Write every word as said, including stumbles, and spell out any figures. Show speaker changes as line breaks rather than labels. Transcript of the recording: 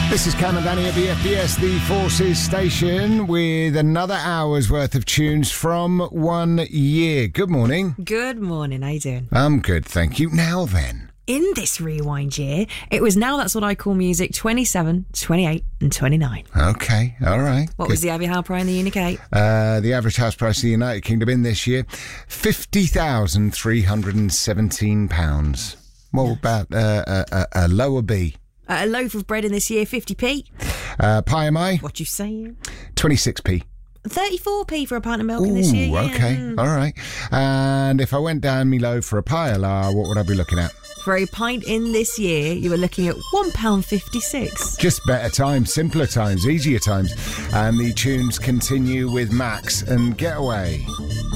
This is Cam and Danny at the F B S, the Forces station, with another hour's worth of tunes from one year. Good morning.
Good morning, how you doing?
I'm good, thank you. Now then.
In this rewind year, it was Now That's What I Call Music twenty-seven, twenty-eight and twenty-nine.
Okay, all right.
What
good.
was the average house price in the unit eight?
Uh, the average house price of the United Kingdom in this year, fifty thousand three hundred seventeen pounds. What about uh, a, a, a lower B?
Uh, a loaf of bread in this year, fifty p.
Uh, pie am I?
What you saying?
twenty-six p.
thirty-four p for a pint of milk
Ooh,
in this year. Yeah.
okay,
Mm.
all right. And if I went down me low for a pie a la, what would I be looking at?
For a pint in this year, you were looking at one pound fifty-six.
Just better times, simpler times, easier times. And the tunes continue with Max and Getaway.